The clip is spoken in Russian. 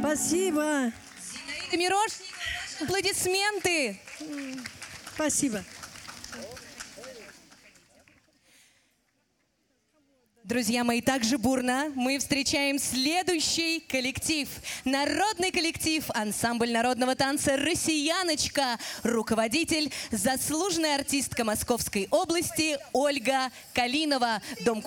Спасибо. Мирошникова, аплодисменты. Спасибо. Друзья мои, также бурно мы встречаем следующий коллектив. Народный коллектив, ансамбль народного танца «Россияночка», руководитель, заслуженная артистка Московской области Ольга Калинова. Дом